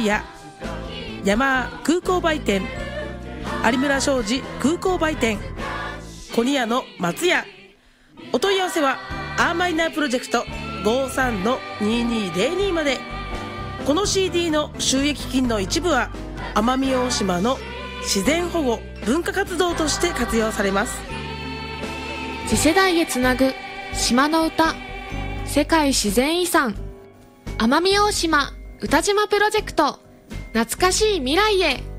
屋、山空港売店、有村商事空港売店、コニヤの松屋。お問い合わせはアーマイナープロジェクト 53-2202 まで。この CD の収益金の一部は奄美大島の自然保護文化活動として活用されます。 次世代へつなぐ島の歌、世界自然遺産奄美大島歌島プロジェクト、懐かしい未来へ。